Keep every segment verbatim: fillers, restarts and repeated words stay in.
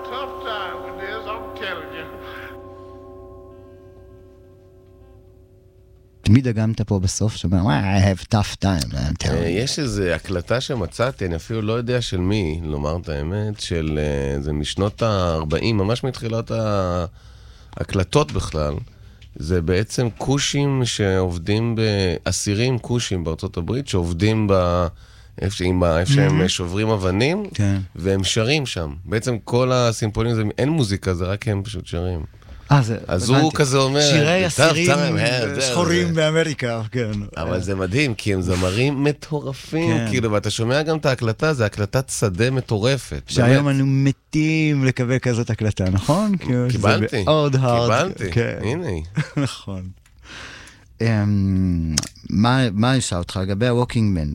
tough time with this, I'm telling you. תמיד דגמת פה בסוף, שאומר, I have tough time. יש איזו הקלטה שמצאתי, אני אפילו לא יודע של מי, לומר את האמת, של, זה משנות ה-ארבעים, ממש מתחילות ההקלטות בכלל. זה בעצם קושים שעובדים, אסירים קושים בארצות הברית, שעובדים ב... איפה שהם שוברים אבנים, והם שרים שם. בעצם כל הסימפונים, אין מוזיקה, זה רק הם פשוט שרים. אז הוא כזה אומר, שירי אסירים שחורים באמריקה, כן. אבל זה מדהים, כי הם זמרים מטורפים, כאילו, ואתה שומע גם את ההקלטה, זה הקלטת שדה מטורפת. שהיום אנו מתים לקבל כזאת הקלטה, נכון? קיבלתי, קיבלתי, הנה. נכון. מה ישאל אותך לגבי הווקינג מן?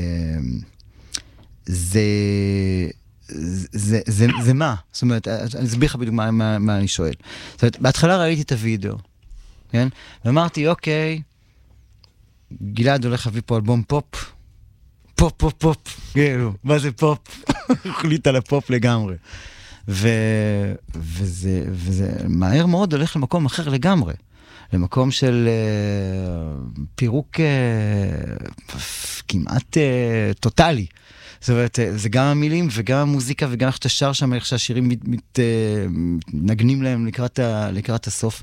זה... זה, זה, זה מה? זאת אומרת, אני אסביר לך בדיוק מה, מה, מה אני שואל. זאת אומרת, בהתחלה ראיתי את הוידאו, כן? ואמרתי, אוקיי, גלעד הולך להביא פה אלבום פופ, פופ, פופ, פופ, כאילו, מה זה פופ? החליט על הפופ לגמרי. ו, וזה, וזה מהר מאוד הולך למקום אחר לגמרי. למקום של uh, פירוק uh, כמעט uh, טוטלי. זאת אומרת, זה גם המילים וגם המוזיקה וגם איך אתה שר שם, איך שהשירים מת, מת, נגנים להם לקראת, ה, לקראת הסוף.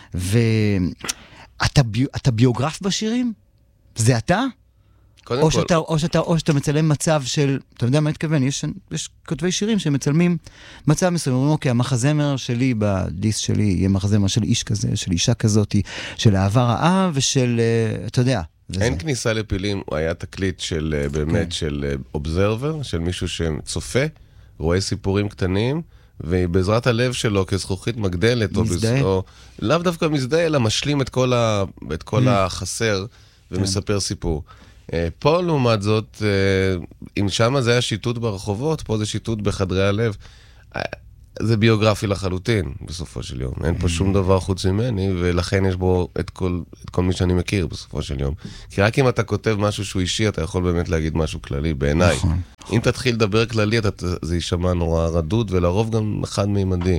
ואתה ביו, אתה ביוגרף בשירים? זה אתה? קודם או כל. שאתה, או, שאתה, או שאתה מצלם מצב של, אתה יודע מה התכוון? יש, יש כותבי שירים שמצלמים מצב מסוים. אומרים, אוקיי, המחזמר שלי בדיסק שלי יהיה מחזמר של איש כזה, של אישה כזאת, של אהבה רעה ושל, אתה יודע, אין כניסה לפילים, הוא היה תקליט של באמת של אובזרבר, של מישהו שצופה, רואה סיפורים קטנים, ובעזרת הלב שלו כזכוכית מגדלת, או לאו דווקא מזדהה, אלא משלים את כל החסר ומספר סיפור. פה לעומת זאת, אם שמה זה היה שיטוט ברחובות, פה זה שיטוט בחדרי הלב, זה ביוגרפי לחלוטין, בסופו של יום. אין פה שום דבר חוץ ממני, ולכן יש בו את כל, את כל מי שאני מכיר, בסופו של יום. כי רק אם אתה כותב משהו שהוא אישי, אתה יכול באמת להגיד משהו כללי, בעיניי. נכון. אם תתחיל לדבר כללי, אתה, זה יישמע נורא רדוד, ולרוב גם חד מימדי.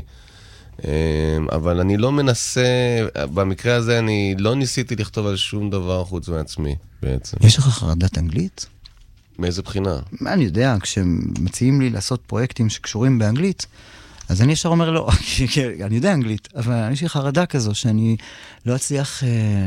אבל אני לא מנסה, במקרה הזה אני לא ניסיתי לכתוב על שום דבר חוץ מעצמי, בעצם. יש לך חרדת אנגלית? מאיזה בחינה? אני יודע, כשמציעים לי לעשות פרויקטים שקשורים באנגלית, אז אני ישר אומר לו, אני יודע אנגלית, אבל יש לי חרדה כזו שאני לא אצליח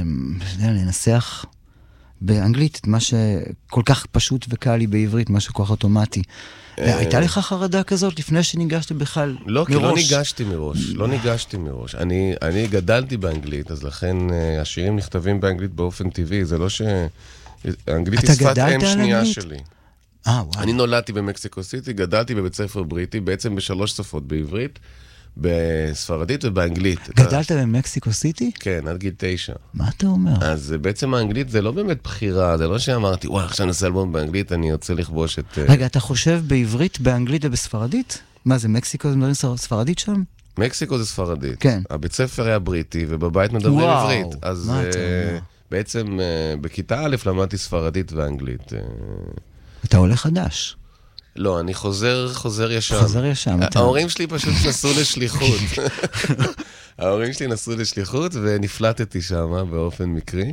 לנסח באנגלית את מה שכל כך פשוט וקל לי בעברית, מה שכל כך אוטומטי. הייתה לך חרדה כזאת לפני שניגשתי בכלל מראש? לא, כי לא ניגשתי מראש, לא ניגשתי מראש. אני גדלתי באנגלית, אז לכן השירים נכתבים באנגלית באופן טבעי, זה לא ש... האנגלית היא שפת אם שנייה שלי. אני נולדתי במקסיקו סיטי, גדלתי בבית ספר בריטי, בעצם בשלוש שפות, בעברית, בספרדית ובאנגלית. גדלת במקסיקו סיטי? כן, עד גיל תשע. מה אתה אומר? אז בעצם האנגלית זה לא באמת בחירה, זה לא שאמרתי, וואי, עכשיו נעשה אלבום באנגלית, אני רוצה לכבוש את... רגע, אתה חושב בעברית, באנגלית ובספרדית? מה זה, מקסיקו זה מדברים ספרדית שם? מקסיקו זה ספרדית. כן. הבית ספר היה בריטי, ובבית מדברים עברית. אז בעצם בכיתה א' למדתי ספרדית ואנגלית. אתה עולה חדש. לא, אני חוזר, חוזר ישן. חוזר ישן. ההורים שלי פשוט נסעו לשליחות. ההורים שלי נסעו לשליחות, ונפלטתי שם באופן מקרי,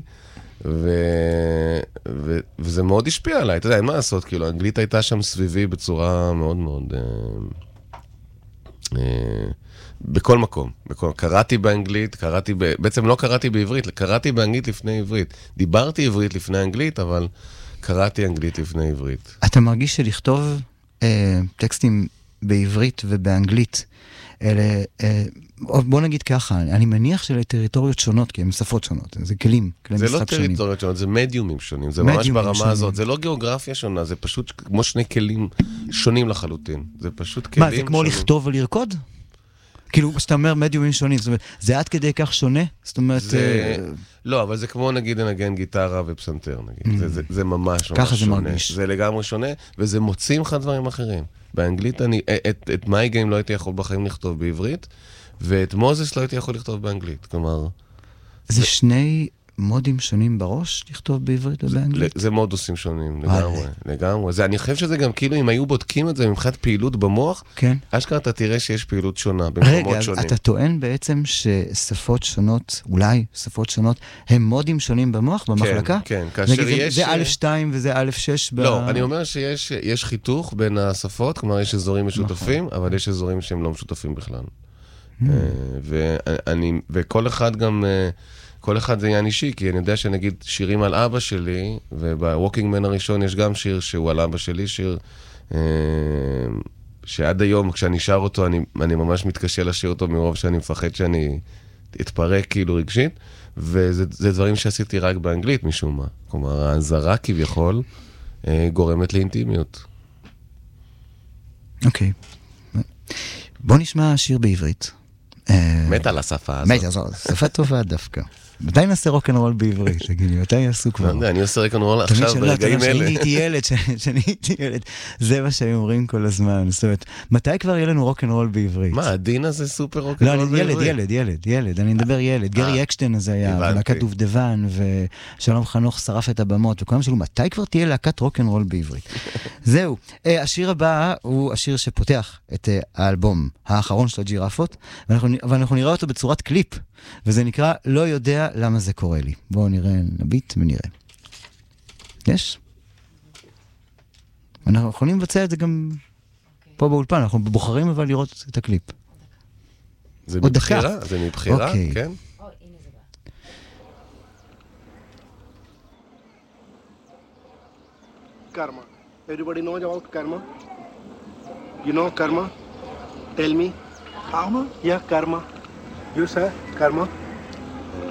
וזה מאוד השפיע עליי. אתה יודע, אין מה לעשות, כאילו, האנגלית הייתה שם סביבי בצורה מאוד מאוד... בכל מקום. קראתי באנגלית, קראתי... בעצם לא קראתי בעברית, קראתי באנגלית לפני עברית. דיברתי עברית לפני אנגלית, אבל... קראתי אנגלית לפני עברית. אתה מרגיש שלכתוב אה, טקסטים בעברית ובאנגלית, אלה, אה, בוא נגיד ככה, אני מניח שאלה טריטוריות שונות, כי הן שפות שונות, זה כלים, כלים משחק שונים. זה לא טריטוריות שונות, זה מדיומים שונים, זה ממש ברמה הזאת, זה לא גיאוגרפיה שונה, זה פשוט כמו שני כלים שונים לחלוטין, זה פשוט כלים שונים. מה, זה כמו לכתוב ולרקוד? כאילו, שאתה אומר מדיומים שונים, זאת אומרת, זה עד כדי כך שונה? זאת אומרת... לא, אבל זה כמו נגיד לנגן גיטרה ופסנתר, נגיד. זה ממש ממש שונה. ככה זה מרגיש. זה לגמרי שונה, וזה מוציא לך דברים אחרים. באנגלית אני, את מי גיים לא הייתי יכול בחיים לכתוב בעברית, ואת מוזס לא הייתי יכול לכתוב באנגלית, כלומר... זה שני מודים שונים בראש לכתוב בעברית ובאנגלית? זה מודוסים שונים, לגמרי, לגמרי. זה, אני חושב שזה גם כאילו, אם היו בודקים את זה מבחינת פעילות במוח, כן. אשכרה אתה תראה שיש פעילות שונה במקומות שונים. רגע, אתה טוען בעצם ששפות שונות, אולי שפות שונות, הם מודים שונים במוח, במחלקה? כן, כן. כאשר יש... זה א' שתיים וזה א' שש ב... לא, אני אומר שיש חיתוך בין השפות, כלומר יש אזורים משותפים, אבל יש אזורים שהם לא משותפים בכלל. ואני, וכל אחד גם, כל אחד זה עניין אישי, כי אני יודע שנגיד שירים על אבא שלי, ובווקינג מן הראשון יש גם שיר שהוא על אבא שלי, שיר שעד היום כשאני שר אותו, אני, אני ממש מתקשה לשיר אותו מרוב שאני מפחד שאני אתפרק כאילו רגשית, וזה דברים שעשיתי רק באנגלית משום מה. כלומר, ההזרה כביכול גורמת לאינטימיות. אוקיי. בוא נשמע שיר בעברית. מת על השפה הזאת. מת, זו שפה טובה דווקא. מתי נעשה רוק'נ'רול בעברית? תגיד לי, מתי יעשו כבר? לא יודע, אני עושה רוק'נ'רול עכשיו ברגעים אלה. שאני הייתי ילד, שאני הייתי ילד. זה מה שהיו אומרים כל הזמן. זאת אומרת, מתי כבר יהיה לנו רוק'נ'רול בעברית? מה, הדין הזה סופר רוק'נ'רול בעברית? לא, ילד, ילד, ילד, ילד. אני מדבר ילד. גרי אקשטיין הזה היה, ולהקת דובדבן, ושלום חנוך שרף את הבמות, וכולם שאלו, מתי כבר תהיה להקת רוק'נ'רול בעברית? זהו. השיר הבא הוא השיר שפותח את האלבום האחרון של הג'ירפות, ואנחנו נראה אותו בצורת קליפ. וזה נקרא לא יודע למה זה קורה לי. בואו נראה, נביט ונראה. יש? אנחנו יכולים לבצע את זה גם פה באולפן, אנחנו בוחרים אבל לראות את הקליפ. זה מבחירה? זה מבחירה, כן? Karma. Everybody knows about karma? You know karma? Tell me. Karma? Yeah, karma. You say karma?